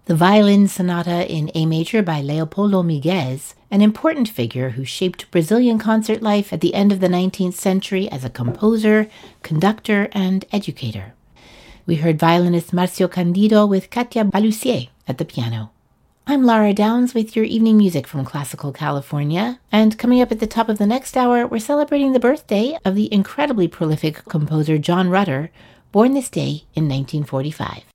The Violin Sonata in A Major by Leopoldo Miguez, an important figure who shaped Brazilian concert life at the end of the 19th century as a composer, conductor, and educator. We heard violinist Marcio Candido with Katia Balusier at the piano. I'm Lara Downs with your evening music from Classical California, and coming up at the top of the next hour, we're celebrating the birthday of the incredibly prolific composer John Rutter, born this day in 1945.